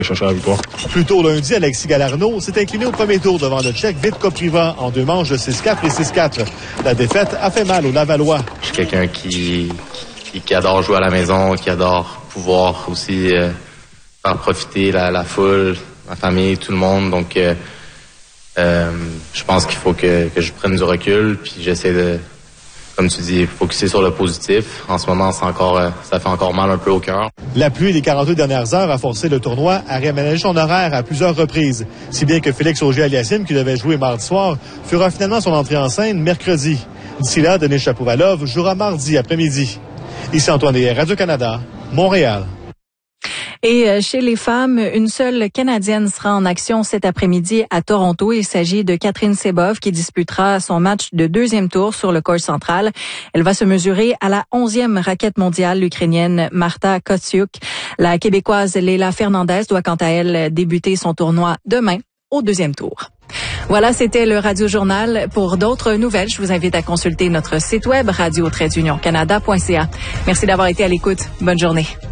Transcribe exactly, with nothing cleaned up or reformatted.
chercher la victoire. Plus tôt lundi, Alexis Galarneau s'est incliné au premier tour devant le Tchèque Vít Kopriva en deux manches de six quatre et six quatre. La défaite a fait mal aux Lavallois. Je suis quelqu'un qui, qui, qui adore jouer à la maison, qui adore pouvoir aussi euh, faire profiter la, la foule, ma famille, tout le monde. Donc, euh, euh, je pense qu'il faut que, que je prenne du recul, puis j'essaie de, comme tu dis, focusser sur le positif. En ce moment, c'est encore, euh, ça fait encore mal un peu au cœur. La pluie des quarante-deux dernières heures a forcé le tournoi à réaménager son horaire à plusieurs reprises, si bien que Félix Auger-Aliassime, qui devait jouer mardi soir, fera finalement son entrée en scène mercredi. D'ici là, Denis Chapovalov jouera mardi après-midi. Ici Antoine Des, Radio-Canada, Montréal. Et chez les femmes, une seule Canadienne sera en action cet après-midi à Toronto. Il s'agit de Catherine Sebov qui disputera son match de deuxième tour sur le court central. Elle va se mesurer à la onzième raquette mondiale, l'Ukrainienne Marta Kostyuk. La Québécoise Leila Fernandez doit quant à elle débuter son tournoi demain au deuxième tour. Voilà, c'était le Radio Journal. Pour d'autres nouvelles, je vous invite à consulter notre site web radio tiret union canada point c a. Merci d'avoir été à l'écoute. Bonne journée.